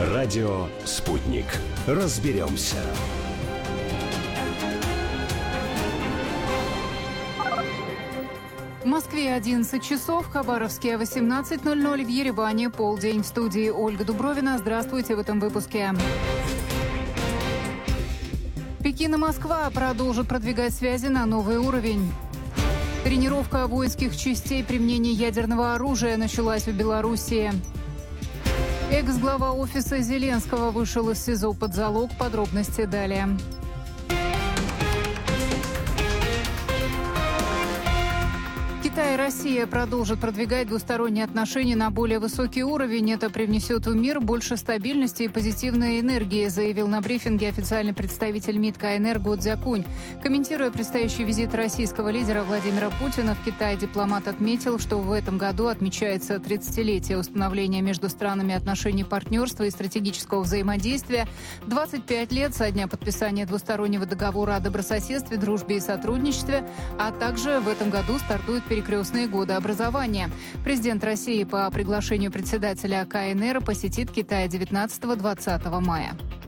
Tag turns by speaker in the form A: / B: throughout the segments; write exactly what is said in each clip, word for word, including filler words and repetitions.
A: Радио «Спутник». Разберемся.
B: В Москве одиннадцать часов, в Хабаровске восемнадцать ноль ноль, в Ереване полдень. В студии Ольга Дубровина. Здравствуйте в этом выпуске. Пекин и Москва продолжат продвигать связи на новый уровень. Тренировка воинских частей применения ядерного оружия началась в Белоруссии. Экс-глава офиса Зеленского вышел из СИЗО под залог. Подробности далее. Китай и Россия продолжат продвигать двусторонние отношения на более высокий уровень. Это привнесет в мир больше стабильности и позитивной энергии, заявил на брифинге официальный представитель МИД КНР Го Цзякунь. Комментируя предстоящий визит российского лидера Владимира Путина в Китай, дипломат отметил, что в этом году отмечается тридцатилетие установления между странами отношений партнерства и стратегического взаимодействия, двадцать пять лет со дня подписания двустороннего договора о добрососедстве, дружбе и сотрудничестве, а также в этом году стартует перекрестный Перекрестные годы образования. Президент России по приглашению председателя КНР посетит Китай девятнадцатого-двадцатого мая.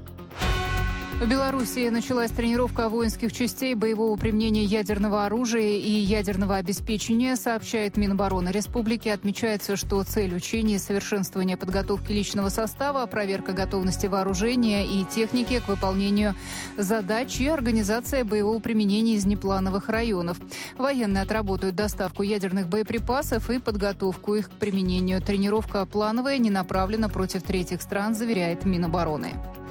B: В Белоруссии началась тренировка воинских частей боевого применения ядерного оружия и ядерного обеспечения, сообщает Минобороны Республики. Отмечается, что цель учений – совершенствование подготовки личного состава, проверка готовности вооружения и техники к выполнению задач и организация боевого применения из неплановых районов. Военные отработают доставку ядерных боеприпасов и подготовку их к применению. Тренировка плановая, не направлена против третьих стран, заверяет Минобороны.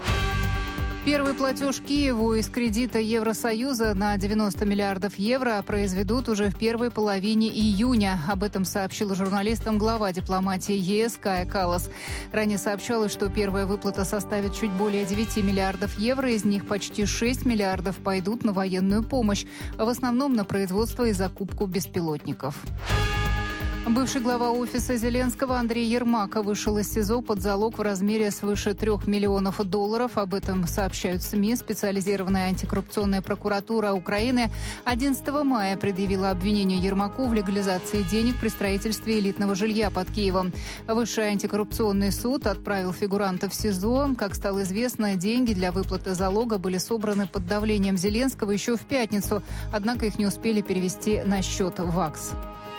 B: Первый платеж Киеву из кредита Евросоюза на девяносто миллиардов евро произведут уже в первой половине июня. Об этом сообщил журналистам глава дипломатии ЕС Кая Каллас. Ранее сообщалось, что первая выплата составит чуть более девяти миллиардов евро, из них почти шесть миллиардов пойдут на военную помощь, в основном на производство и закупку беспилотников. Бывший глава офиса Зеленского Андрей Ермак вышел из СИЗО под залог в размере свыше трех миллионов долларов. Об этом сообщают СМИ. Специализированная антикоррупционная прокуратура Украины одиннадцатого мая предъявила обвинение Ермаку в легализации денег при строительстве элитного жилья под Киевом. Высший антикоррупционный суд отправил фигуранта в СИЗО. Как стало известно, деньги для выплаты залога были собраны под давлением Зеленского еще в пятницу, однако их не успели перевести на счет ВАКС.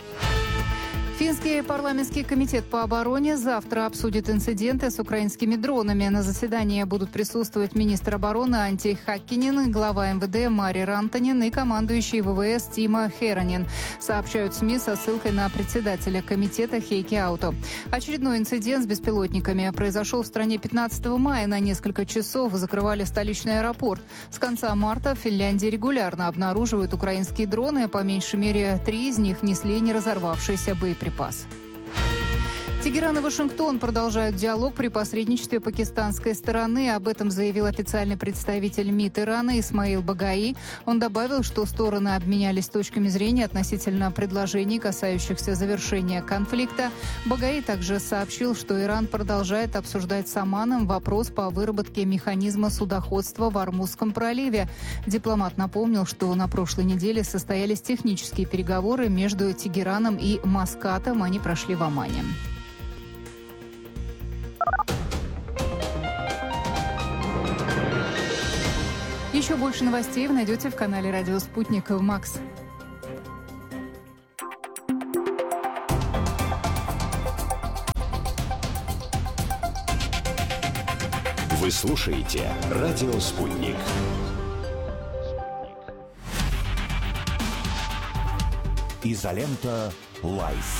B: Финский парламентский комитет по обороне завтра обсудит инциденты с украинскими дронами. На заседании будут присутствовать министр обороны Анtti Häkkänen, глава МВД Мари Рантанен и командующий ВВС Тимо Херонен, сообщают СМИ со ссылкой на председателя комитета Хейки Ауто. Очередной инцидент с беспилотниками произошел в стране пятнадцатого мая. На несколько часов закрывали столичный аэропорт. С конца марта в Финляндии регулярно обнаруживают украинские дроны. По меньшей мере три из них несли неразорвавшиеся боеприпасы. Припас. Тегеран и Вашингтон продолжают диалог при посредничестве пакистанской стороны. Об этом заявил официальный представитель МИД Ирана Исмаил Багаи. Он добавил, что стороны обменялись точками зрения относительно предложений, касающихся завершения конфликта. Багаи также сообщил, что Иран продолжает обсуждать с Оманом вопрос по выработке механизма судоходства в Ормузском проливе. Дипломат напомнил, что на прошлой неделе состоялись технические переговоры между Тегераном и Маскатом. Они прошли в Омане. Еще больше новостей вы найдете в канале «Радио Спутник» в Макс.
A: Вы слушаете «Радио Спутник». Изолента Лайф.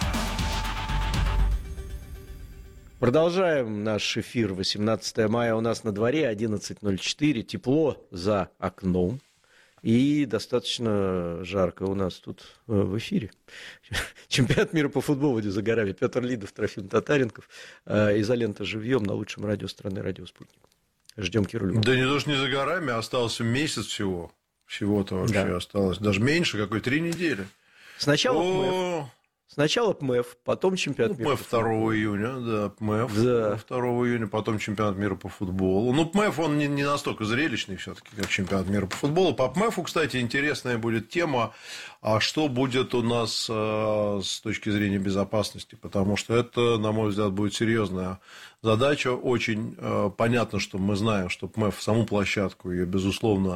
C: Продолжаем наш эфир. восемнадцатого мая у нас на дворе, одиннадцать ноль четыре. Тепло за окном. И достаточно жарко у нас тут в эфире. Чемпионат мира по футболу, где загорали Петр Лидов, Трофим Татаренков. Изолента живьем на лучшем радио страны, «Радио Спутник». Ждем Кирилла.
D: Да не то, что не за горами, остался месяц всего. Всего-то вообще да. осталось. Даже меньше, какой, три недели.
C: Сначала, мы, Сначала ПМЭФ, потом чемпионат
D: ну,
C: мира.
D: ПМЭФ второго июня, да, ПМЭФ
C: да.
D: второго июня, потом чемпионат мира по футболу. Ну, ПМЭФ, он не, не настолько зрелищный все-таки, как чемпионат мира по футболу. По ПМЭФу, кстати, интересная будет тема, а что будет у нас э, с точки зрения безопасности, потому что это, на мой взгляд, будет серьезная задача. Очень э, понятно, что мы знаем, что ПМЭФ, саму площадку, ее, безусловно,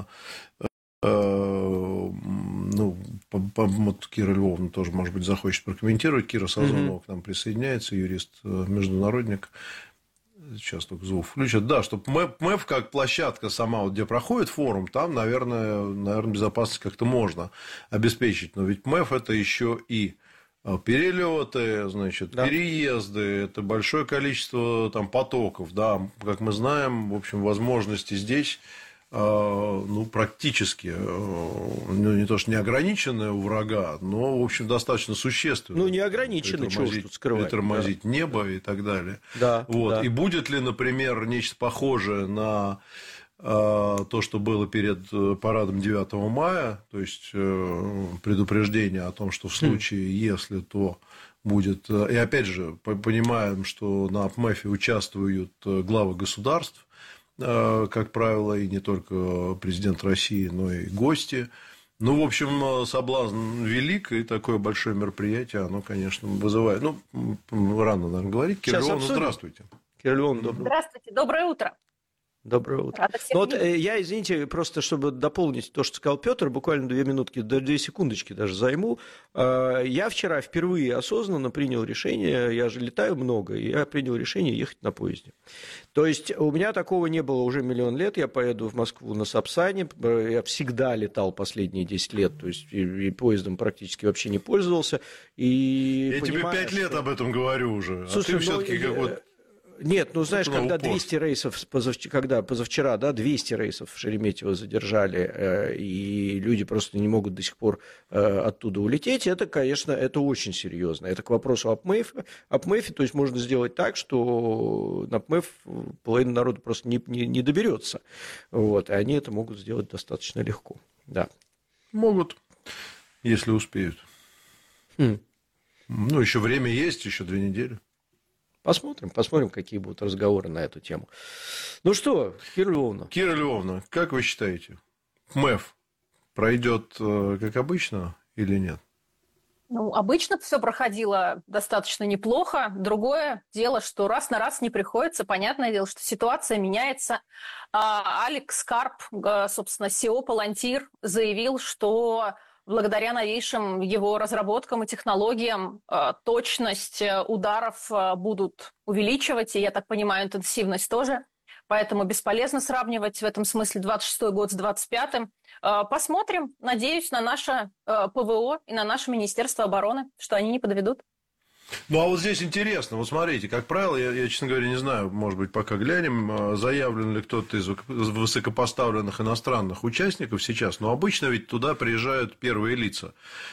D: ну, вот Кира Львовна тоже, может быть, захочет прокомментировать. Кира Сазонова mm-hmm. к нам присоединяется, юрист-международник. Сейчас только звук включат. Да, что ПМЭФ как площадка сама, вот, где проходит форум, там, наверное, наверное, безопасность как-то можно обеспечить. Но ведь ПМЭФ – это еще и перелеты, значит, да. переезды, это большое количество там, потоков. Да, как мы знаем, в общем, возможности здесь... ну, практически, ну, не то, что не ограниченная у врага, но, в общем, достаточно существенно.
C: Ну, не ограничено, чего тут скрывать.
D: Притормозить
C: да.
D: небо и так далее.
C: Да,
D: вот.
C: да.
D: И будет ли, например, нечто похожее на то, что было перед парадом девятого мая, то есть предупреждение о том, что в случае, хм. если то будет... И опять же, понимаем, что на ПМЭФе участвуют главы государств, как правило, и не только президент России, но и гости. Ну, в общем, соблазн велик, и такое большое мероприятие, оно, конечно, вызывает... Ну, рано, наверное, говорить. Кира Львовна, здравствуйте.
C: Кира Львовна, доброе.
E: Здравствуйте, доброе утро.
C: Доброе утро. Ну, вот, я, извините, просто чтобы дополнить то, что сказал Петр, буквально две минутки, две секундочки даже займу. Я вчера впервые осознанно принял решение, я же летаю много, и я принял решение ехать на поезде. То есть у меня такого не было уже миллион лет, я поеду в Москву на Сапсане, я всегда летал последние десять лет, то есть и поездом практически вообще не пользовался. И
D: я тебе пять лет об этом говорю уже,
C: слушай,
D: а ты все-таки
C: ну,
D: как вот...
C: Нет, ну знаешь, когда двести рейсов, позавчера, когда позавчера, да, двести рейсов в Шереметьево задержали, э, и люди просто не могут до сих пор э, оттуда улететь, это, конечно, это очень серьезно. Это к вопросу о ПМЭФе, о ПМЭФе, то есть можно сделать так, что на ПМЭФ половина народа просто не, не, не доберется, вот, и они это могут сделать достаточно легко, да.
D: Могут, если успеют.
C: Хм.
D: Ну, еще время есть, еще две недели.
C: Посмотрим, посмотрим, какие будут разговоры на эту тему. Ну что, Кира Львовна.
D: Кира Львовна, как вы считаете, ПМЭФ пройдет как обычно или нет?
E: Ну, обычно все проходило достаточно неплохо. Другое дело, что раз на раз не приходится. Понятное дело, что ситуация меняется. Алекс Карп, собственно, си и о Palantir, заявил, что... благодаря новейшим его разработкам и технологиям точность ударов будут увеличивать, и, я так понимаю, интенсивность тоже. Поэтому бесполезно сравнивать в этом смысле двадцать шестой год с двадцать пятым. Посмотрим. Надеюсь на наше ПВО и на наше Министерство обороны, что они не подведут.
D: Ну, а вот здесь интересно. Вот смотрите, как правило, я, я, честно говоря, не знаю, может быть, пока глянем, заявлен ли кто-то из высокопоставленных иностранных участников сейчас, но обычно ведь туда приезжают первые лица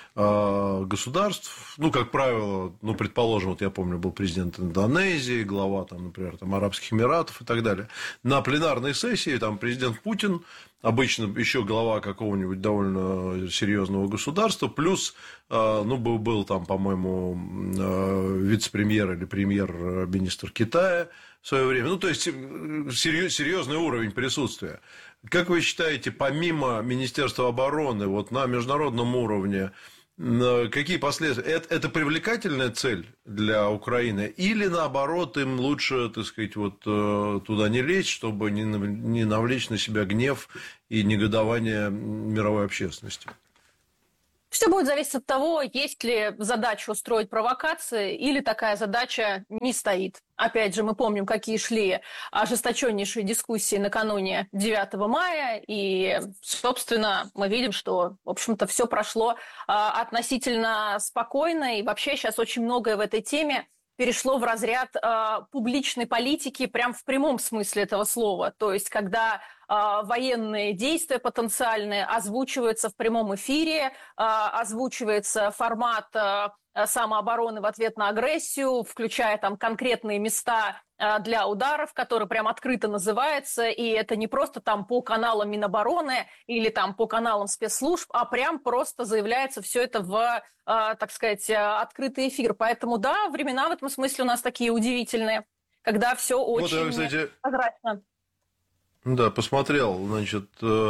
D: государств, ну, как правило, ну, предположим, вот я помню, был президент Индонезии, глава, там, например, там, Арабских Эмиратов и так далее. На пленарной сессии там президент Путин, обычно еще глава какого-нибудь довольно серьезного государства, плюс, ну, был, был там, по-моему, вице-премьер или премьер-министр Китая в свое время. Ну, то есть, серьезный уровень присутствия. Как вы считаете, помимо Министерства обороны, вот на международном уровне, какие последствия? Это, это привлекательная цель для Украины? Или, наоборот, им лучше, так сказать, вот туда не лезть, чтобы не навлечь на себя гнев и негодование мировой общественности?
E: Все будет зависеть от того, есть ли задача устроить провокации, или такая задача не стоит. Опять же, мы помним, какие шли ожесточеннейшие дискуссии накануне девятого мая, и, собственно, мы видим, что, в общем-то, все прошло относительно спокойно, и вообще сейчас очень многое в этой теме перешло в разряд э, публичной политики прям в прямом смысле этого слова. То есть, когда э, военные действия потенциальные озвучиваются в прямом эфире, э, озвучивается формат э, самообороны в ответ на агрессию, включая там конкретные места для ударов, которые прям открыто называются, и это не просто там по каналам Минобороны или там по каналам спецслужб, а прям просто заявляется все это в, так сказать, открытый эфир. Поэтому да, времена в этом смысле у нас такие удивительные, когда все очень
D: вот, кстати,
E: прозрачно.
D: Да, посмотрел, значит,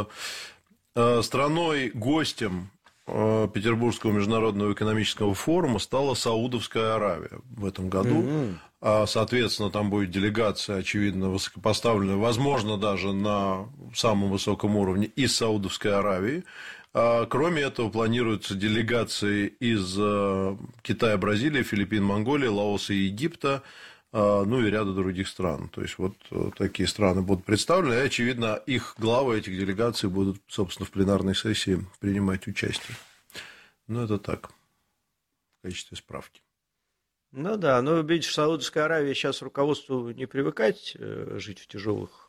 D: страной-гостем Петербургского международного экономического форума стала Саудовская Аравия в этом году. Mm-hmm. А, соответственно, там будет делегация, очевидно, высокопоставленная, возможно, даже на самом высоком уровне из Саудовской Аравии. А, кроме этого, планируются делегации из Китая, Бразилии, Филиппин, Монголии, Лаоса и Египта, ну и ряда других стран. То есть, вот такие страны будут представлены, и, очевидно, их главы этих делегаций будут, собственно, в пленарной сессии принимать участие. Ну, это так, в качестве справки.
C: Ну да, но, видишь, в Саудовской Аравии сейчас руководству не привыкать жить в тяжелых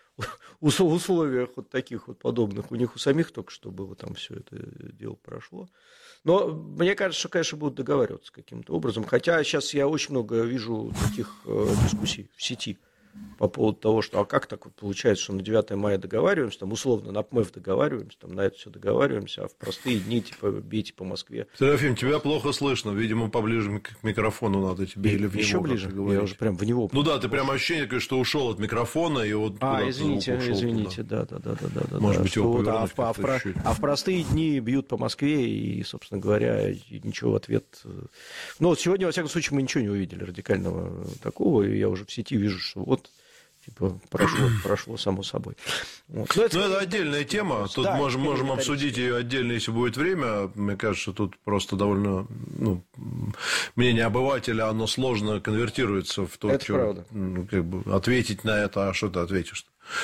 C: условиях вот таких вот подобных. У них у самих только что было там все это дело прошло. Но мне кажется, что, конечно, будут договариваться каким-то образом. Хотя сейчас я очень много вижу таких э, дискуссий в сети по поводу того, что а как так вот получается, что на девятое мая договариваемся, там условно на ПМЭФ договариваемся, там на это все договариваемся, а в простые дни типа бейте по Москве.
D: Серафим, тебя плохо слышно, видимо, поближе к микрофону надо тебе или в него.
C: Еще ближе, я уже прям в него.
D: Ну да, ты прям ощущение, что ушел от микрофона и вот.
C: А, извините, ушел, извините, да, да, да, да, да.
D: Может
C: да,
D: быть, его повернуть
C: а, в, а, а в простые дни бьют по Москве и, собственно говоря, ничего в ответ. Ну вот сегодня, во всяком случае, мы ничего не увидели радикального такого, и я уже в сети вижу, что вот. Типа прошло, прошло само собой. Вот.
D: Ну, это, ну, это отдельная тема. Тут да, можем, можем обсудить ее отдельно, если будет время. Мне кажется, тут просто довольно ну, мнение обывателя, оно сложно конвертируется в то,
C: это
D: что
C: правда.
D: Ну, как бы, ответить на это, а что ты ответишь?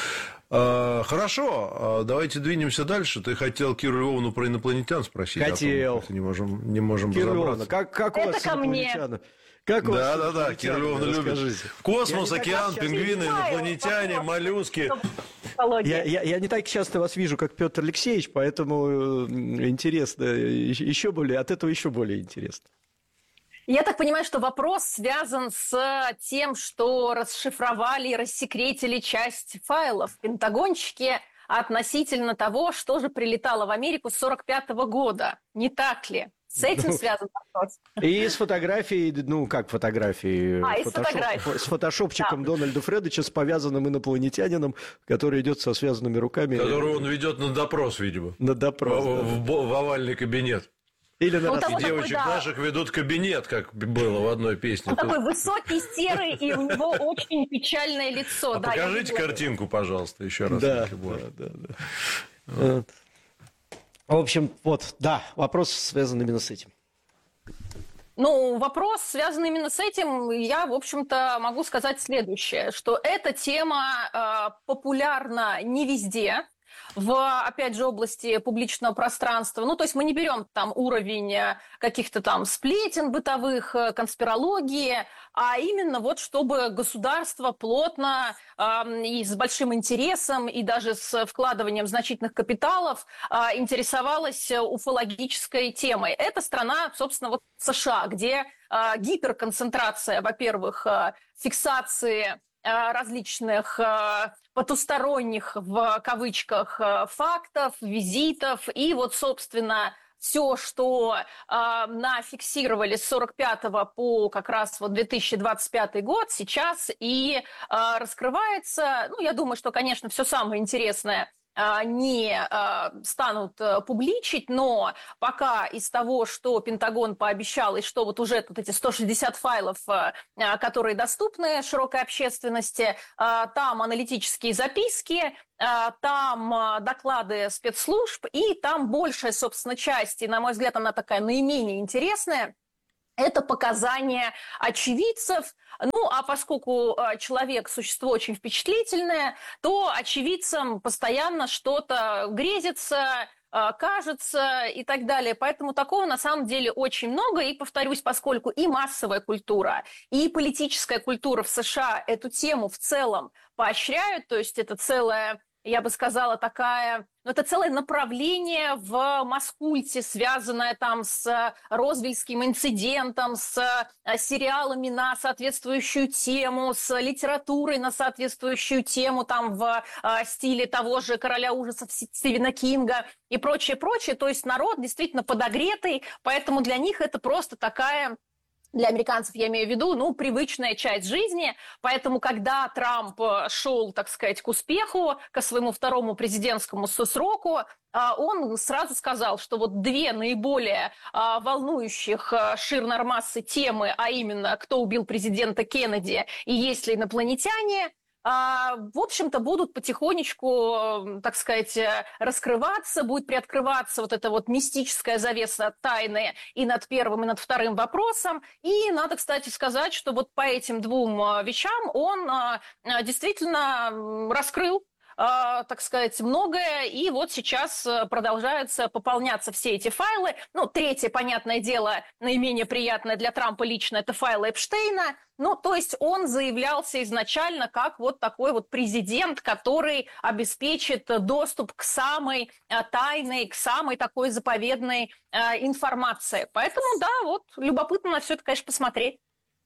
D: А, хорошо, давайте двинемся дальше. Ты хотел Киру Львовну про инопланетян спросить?
C: Хотел.
D: А то не можем, не можем
C: Кира
D: разобраться.
C: Львовна, как, как у
E: это
C: вас
E: ко
C: инопланетяне?
E: мне.
C: Как
D: да, да, да, Кира Львовна любит. Космос, океан, пингвины, инопланетяне, моллюски.
C: Я, я, я не так часто вас вижу, как Петр Алексеевич, поэтому интересно, еще более, от этого еще более интересно.
E: Я так понимаю, что вопрос связан с тем, что расшифровали и рассекретили часть файлов пентагонщики относительно того, что же прилетало в Америку с сорок пятого года. Не так ли? С этим ну, связан вопрос.
C: И с фотографией, ну как фотографией?
E: А,
C: фотошоп,
E: и с фотографией.
C: С фотошопчиком
E: да.
C: Дональда Фредовича с повязанным инопланетянином, который идет со связанными руками.
D: Которого он ведет на допрос, видимо.
C: На допрос. В,
D: да. в, в, в овальный кабинет.
C: Или на
E: ну,
C: раз...
D: девочек такой, да. наших ведут кабинет, как было в одной песне.
E: Он Тут... такой высокий, серый, и у него очень печальное лицо.
D: А
E: да,
D: покажите картинку, пожалуйста, еще раз.
C: Да, да, да, да. Вот. В общем, вот, да, вопрос связан именно с этим.
E: Ну, вопрос, связанный именно с этим, я, в общем-то, могу сказать следующее, что эта тема э, популярна не везде, в, опять же, области публичного пространства. Ну, то есть мы не берем там уровень каких-то там сплетен бытовых, конспирологии, а именно вот чтобы государство плотно э, и с большим интересом, и даже с вкладыванием значительных капиталов э, интересовалось уфологической темой. Это страна, собственно, вот США, где э, гиперконцентрация, во-первых, э, фиксации различных потусторонних, в кавычках, фактов, визитов. И вот, собственно, все, что э, нафиксировали с сорок пятого по как раз вот две тысячи двадцать пятый год, сейчас и э, раскрывается. Ну, я думаю, что, конечно, все самое интересное не э, станут э, публичить, но пока из того, что Пентагон пообещал, и что вот уже тут эти сто шестьдесят файлов, э, которые доступны широкой общественности, э, там аналитические записки, э, там э, доклады спецслужб, и там большая, собственно, часть, и, на мой взгляд, она такая наименее интересная, это показания очевидцев. Ну, а поскольку человек – существо очень впечатлительное, то очевидцам постоянно что-то грезится, кажется и так далее. Поэтому такого на самом деле очень много. И, повторюсь, поскольку и массовая культура, и политическая культура в США эту тему в целом поощряют, то есть это целая, я бы сказала, такая но это целое направление в маскульте, связанное там с Розвильским инцидентом, с сериалами на соответствующую тему, с литературой на соответствующую тему, там в стиле того же «Короля ужасов» Стивена Кинга и прочее, прочее. То есть народ действительно подогретый, поэтому для них это просто такая... Для американцев, я имею в виду, ну, привычная часть жизни. Поэтому, когда Трамп шел, так сказать, к успеху, к своему второму президентскому сроку, он сразу сказал, что вот две наиболее волнующих ширнормассы темы, а именно, кто убил президента Кеннеди и есть ли инопланетяне, в общем-то, будут потихонечку, так сказать, раскрываться, будет приоткрываться вот эта вот мистическая завеса тайны и над первым, и над вторым вопросом. И надо, кстати, сказать, что вот по этим двум вещам он действительно раскрыл, так сказать, многое, и вот сейчас продолжаются пополняться все эти файлы. Ну, третье, понятное дело, наименее приятное для Трампа лично, это файлы Эпштейна. Ну, то есть он заявлялся изначально как вот такой вот президент, который обеспечит доступ к самой тайной, к самой такой заповедной информации. Поэтому, да, вот любопытно на все это, конечно, посмотреть.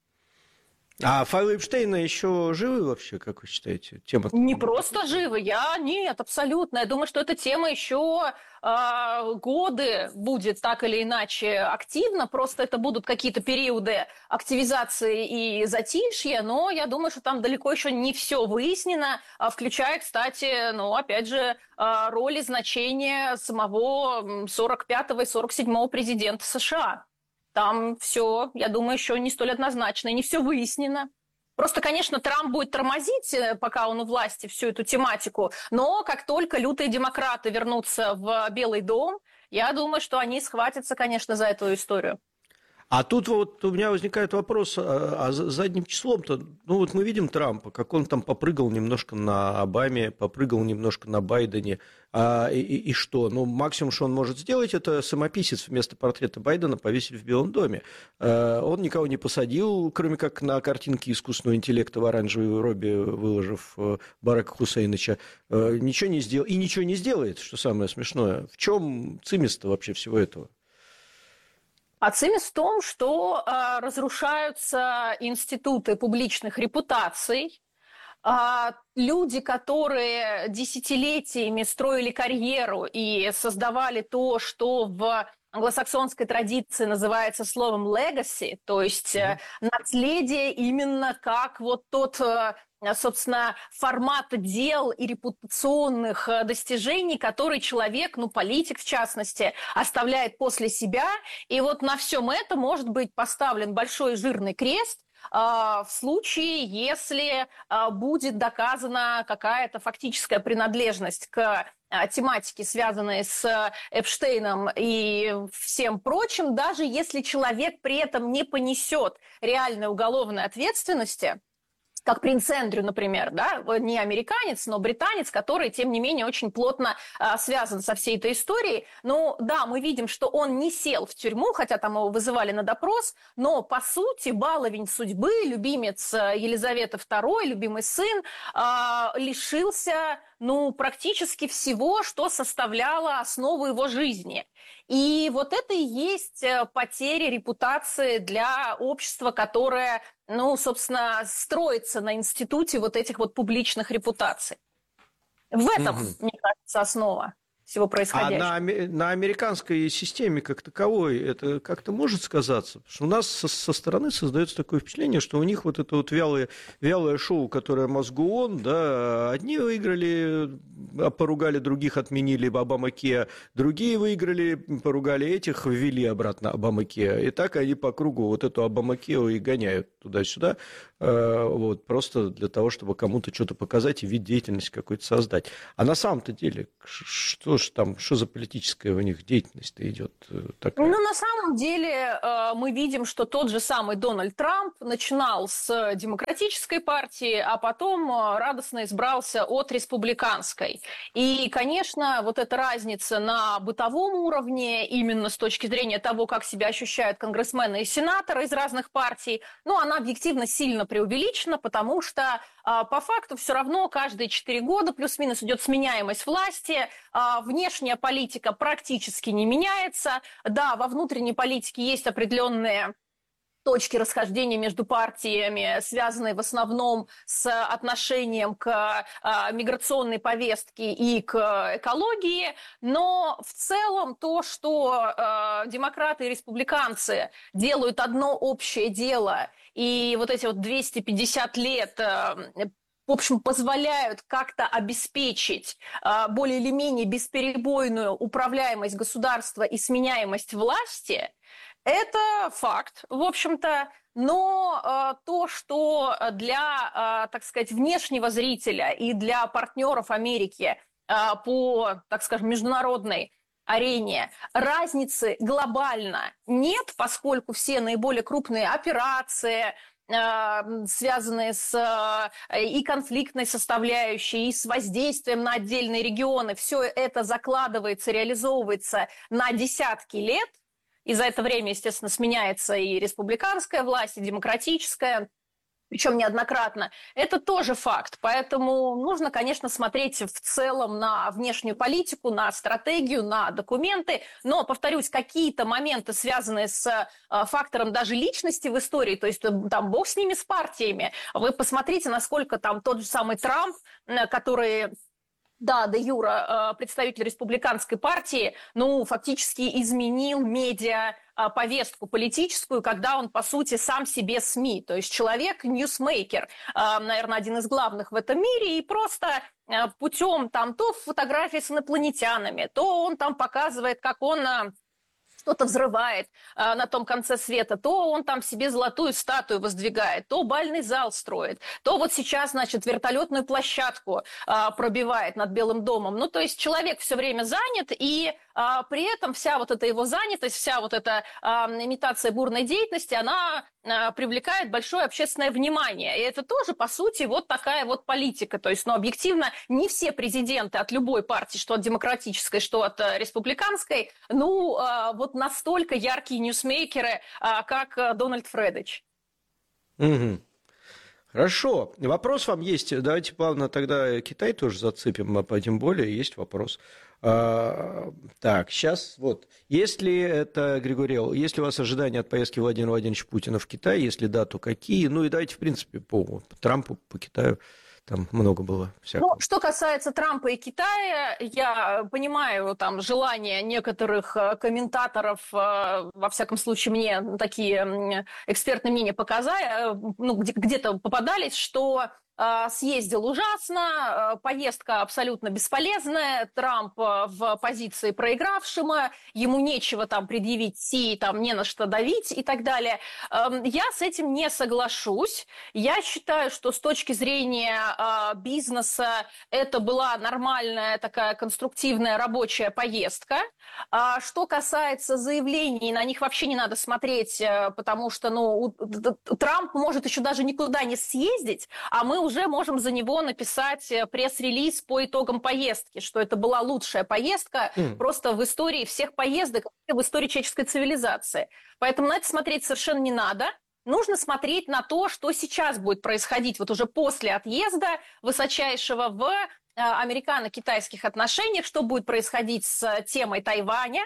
C: А файлы Эпштейна еще живы вообще, как вы считаете? Тема
E: не просто живы, я нет, абсолютно. Я думаю, что эта тема еще э, годы будет так или иначе активна. Просто это будут какие-то периоды активизации и затишья, но я думаю, что там далеко еще не все выяснено, включая, кстати, ну, опять же, роль и значение самого сорок пятого и сорок седьмого президента США. Там все, я думаю, еще не столь однозначно, и не все выяснено. Просто, конечно, Трамп будет тормозить, пока он у власти, всю эту тематику, но как только лютые демократы вернутся в Белый дом, я думаю, что они схватятся, конечно, за эту историю.
C: А тут вот у меня возникает вопрос, а, а задним числом-то, ну вот мы видим Трампа, как он там попрыгал немножко на Обаме, попрыгал немножко на Байдене, а, и, и что? Ну, максимум, что он может сделать, это самописец вместо портрета Байдена повесить в Белом доме. А, он никого не посадил, кроме как на картинке искусственного интеллекта в оранжевой робе, выложив Барака Хусейновича, а, ничего не сделал, и ничего не сделает, что самое смешное. В чем цимис-то вообще всего этого?
E: А цимис в том, что э, разрушаются институты публичных репутаций. Э, люди, которые десятилетиями строили карьеру и создавали то, что в англосаксонской традиции называется словом legacy, то есть э, наследие именно как вот тот... Э, собственно, формат дел и репутационных достижений, которые человек, ну, политик в частности, оставляет после себя. И вот на всем этом может быть поставлен большой жирный крест э, в случае, если э, будет доказана какая-то фактическая принадлежность к э, тематике, связанной с Эпштейном и всем прочим, даже если человек при этом не понесет реальной уголовной ответственности, как принц Эндрю, например, да, не американец, но британец, который, тем не менее, очень плотно а, связан со всей этой историей. Ну, да, мы видим, что он не сел в тюрьму, хотя там его вызывали на допрос, но, по сути, баловень судьбы, любимец Елизаветы второй, любимый сын, а, лишился, ну, практически всего, что составляло основу его жизни. И вот это и есть потеря репутации для общества, которое, ну, собственно, строится на институте вот этих вот публичных репутаций. В этом, угу. мне кажется, основа всего происходящего.
C: А на, на американской системе как таковой это как-то может сказаться? Потому что у нас со, со стороны создается такое впечатление, что у них вот это вот вялое, вялое шоу, которое мозгу он, да, одни выиграли, поругали, других отменили, Обама-Кеа, другие выиграли, поругали этих, ввели обратно Обама-Кеа. И так они по кругу вот эту Обама-Кеу и гоняют туда-сюда, вот, просто для того, чтобы кому-то что-то показать и вид деятельности какой-то создать. А на самом-то деле, что же там, что за политическая у них деятельность-то идет такая?
E: Ну, на самом деле мы видим, что тот же самый Дональд Трамп начинал с демократической партии, а потом радостно избрался от республиканской. И, конечно, вот эта разница на бытовом уровне, именно с точки зрения того, как себя ощущают конгрессмены и сенаторы из разных партий, ну, она объективно сильно преувеличена, потому что по факту все равно каждые четыре года плюс-минус идет сменяемость власти. В внешняя политика практически не меняется. Да, во внутренней политике есть определенные точки расхождения между партиями, связанные в основном с отношением к а, миграционной повестке и к экологии, но в целом то, что а, демократы и республиканцы делают одно общее дело, и вот эти вот двести пятьдесят лет а, в общем, позволяют как-то обеспечить а, более или менее бесперебойную управляемость государства и сменяемость власти, это факт, в общем-то, но э, то, что для, э, так сказать, внешнего зрителя и для партнеров Америки э, по, так скажем, международной арене разницы глобально нет, поскольку все наиболее крупные операции, э, связанные с э, и конфликтной составляющей, и с воздействием на отдельные регионы, все это закладывается, реализовывается на десятки лет. И за это время, естественно, сменяется и республиканская власть, и демократическая, причем неоднократно. Это тоже факт. Поэтому нужно, конечно, смотреть в целом на внешнюю политику, на стратегию, на документы. Но, повторюсь, какие-то моменты, связанные с фактором даже личности в истории, то есть там бог с ними, с партиями. Вы посмотрите, насколько там тот же самый Трамп, который... Да, де юра, представитель республиканской партии, ну, фактически изменил медиа повестку политическую, когда он, по сути, сам себе СМИ. То есть человек ньюсмейкер, наверное, один из главных в этом мире, и просто путем там то фотографии с инопланетянами, то он там показывает, как он... что-то взрывает а, на том конце света, то он там себе золотую статую воздвигает, то бальный зал строит, то вот сейчас, значит, вертолетную площадку а, пробивает над Белым домом. Ну, то есть человек все время занят, и а, при этом вся вот эта его занятость, вся вот эта а, имитация бурной деятельности, она а, привлекает большое общественное внимание. И это тоже, по сути, вот такая вот политика. То есть, ну, объективно, не все президенты от любой партии, что от демократической, что от а, республиканской, ну, а, вот настолько яркие ньюсмейкеры, а, как Дональд Фредович.
C: Угу. Хорошо. Вопрос вам есть. Давайте плавно тогда Китай тоже зацепим, а тем более есть вопрос. А, так, сейчас вот. Если это, Григорий, если у вас ожидания от поездки Владимира Владимировича Путина в Китай, если да, то какие? Ну и давайте, в принципе, по, по Трампу, по Китаю. Там много было всякого.
E: Ну, что касается Трампа и Китая, я понимаю там желание некоторых комментаторов, во всяком случае, мне такие экспертные мнения показали, ну, где-то попадались, что съездил ужасно, поездка абсолютно бесполезная, Трамп в позиции проигравшего, ему нечего там предъявить Си, там не на что давить и так далее. Я с этим не соглашусь. Я считаю, что с точки зрения бизнеса это была нормальная такая конструктивная рабочая поездка. Что касается заявлений, на них вообще не надо смотреть, потому что ну, Трамп может еще даже никуда не съездить, а мы уже можем за него написать пресс-релиз по итогам поездки, что это была лучшая поездка mm. просто в истории всех поездок, в истории человеческой цивилизации. Поэтому на это смотреть совершенно не надо. Нужно смотреть на то, что сейчас будет происходить вот уже после отъезда высочайшего в американо-китайских отношениях, что будет происходить с темой Тайваня.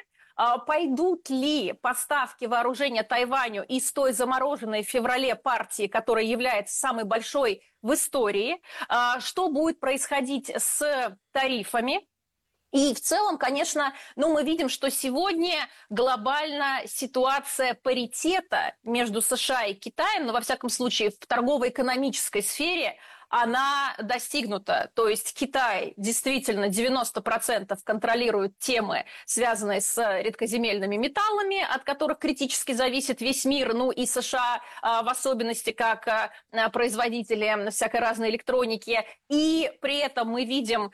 E: Пойдут ли поставки вооружения Тайваню из той замороженной в феврале партии, которая является самой большой в истории? Что будет происходить с тарифами? И в целом, конечно, ну, мы видим, что сегодня глобально ситуация паритета между США и Китаем, но во всяком случае в торгово-экономической сфере, она достигнута. То есть Китай действительно девяносто процентов контролирует темы, связанные с редкоземельными металлами, от которых критически зависит весь мир, ну и США в особенности как производители всякой разной электроники. И при этом мы видим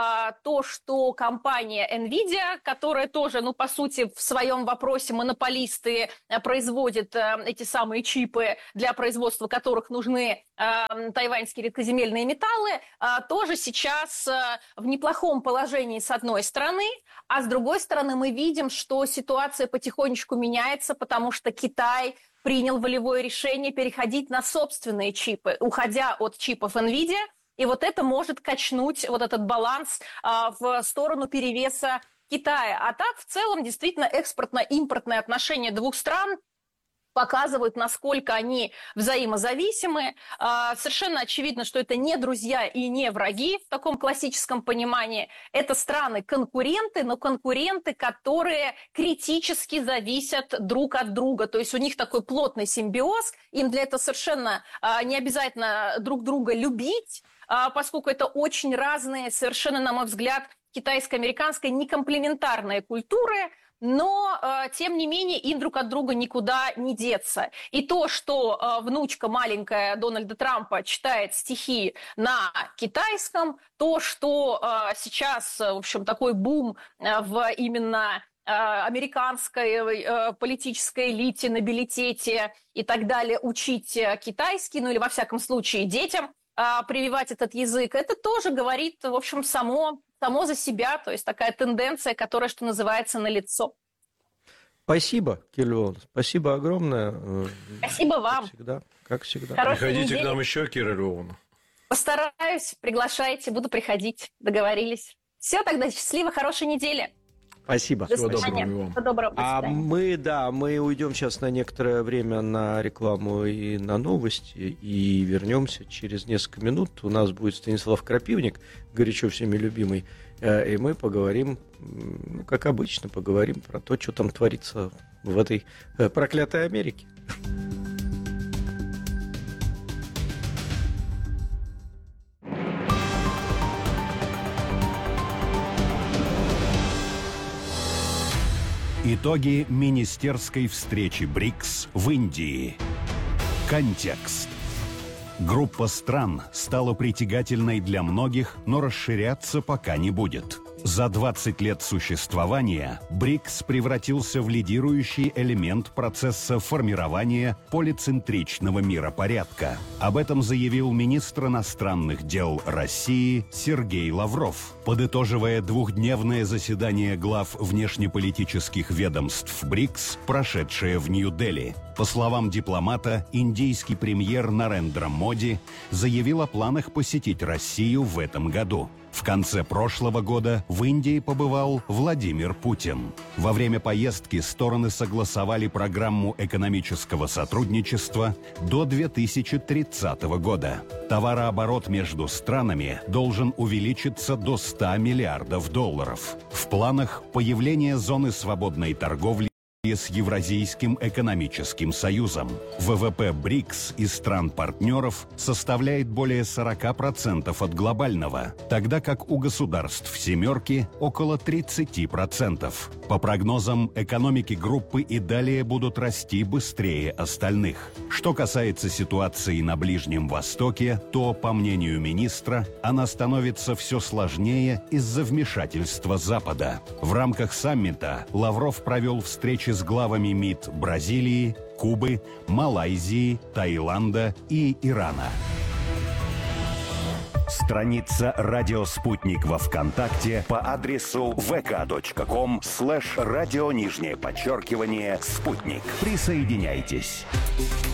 E: то, что компания NVIDIA, которая тоже, ну по сути, в своем вопросе монополисты, производит эти самые чипы, для производства которых нужны тайваньские редкоземельные земельные металлы, тоже сейчас в неплохом положении с одной стороны, а с другой стороны мы видим, что ситуация потихонечку меняется, потому что Китай принял волевое решение переходить на собственные чипы, уходя от чипов NVIDIA и вот это может качнуть вот этот баланс а, в сторону перевеса Китая. А так, в целом, действительно, экспортно-импортные отношения двух стран показывают, насколько они взаимозависимы. Совершенно очевидно, что это не друзья и не враги в таком классическом понимании. Это страны-конкуренты, но конкуренты, которые критически зависят друг от друга. То есть у них такой плотный симбиоз. Им для этого совершенно не обязательно друг друга любить, поскольку это очень разные, совершенно, на мой взгляд, китайско-американской некомплементарные культуры, но, э, тем не менее, им друг от друга никуда не деться. И то, что э, внучка маленькая Дональда Трампа читает стихи на китайском, то, что э, сейчас, в общем, такой бум э, в именно э, американской э, политической элите, нобилитете и так далее, учить китайский, ну или, во всяком случае, детям э, прививать этот язык, это тоже говорит, в общем, само... само за себя, то есть такая тенденция, которая, что называется, налицо.
C: Спасибо, Кира. Спасибо огромное.
E: Спасибо
C: как
E: вам.
C: Всегда, как всегда.
E: Хорошей
D: Приходите
E: недели.
D: к нам еще, Кира Львовна.
E: Постараюсь, приглашайте, буду приходить. Договорились. Все, тогда счастливо, хорошей недели.
C: Спасибо.
E: До
D: Всего
E: свидания.
D: доброго вам.
E: Всего доброго. До
C: А
E: свидания.
C: мы, да, мы уйдем сейчас на некоторое время на рекламу и на новости, и вернемся через несколько минут. У нас будет Станислав Крапивник, горячо всеми любимый, и мы поговорим, ну, как обычно, поговорим про то, что там творится в этой проклятой Америке.
F: Итоги министерской встречи БРИКС в Индии. Контекст. Группа стран стала притягательной для многих, но расширяться пока не будет. За двадцать лет существования БРИКС превратился в лидирующий элемент процесса формирования полицентричного миропорядка. Об этом заявил министр иностранных дел России Сергей Лавров, подытоживая двухдневное заседание глав внешнеполитических ведомств БРИКС, прошедшее в Нью-Дели. По словам дипломата, индийский премьер Нарендра Моди заявил о планах посетить Россию в этом году. В конце прошлого года в Индии побывал Владимир Путин. Во время поездки стороны согласовали программу экономического сотрудничества до две тысячи тридцатого года. Товарооборот между странами должен увеличиться до ста миллиардов долларов. В планах появление зоны свободной торговли с Евразийским экономическим союзом. ВВП БРИКС и стран-партнеров составляет более сорок процентов от глобального, тогда как у государств «семерки» около тридцать процентов. По прогнозам, экономики группы и далее будут расти быстрее остальных. Что касается ситуации на Ближнем Востоке, то, по мнению министра, она становится все сложнее из-за вмешательства Запада. В рамках саммита Лавров провел встречи с главами МИД Бразилии, Кубы, Малайзии, Таиланда и Ирана.
A: Страница «Радио Спутник» во ВКонтакте по адресу vk.com слэш радио нижнее подчеркивание «Спутник». Присоединяйтесь.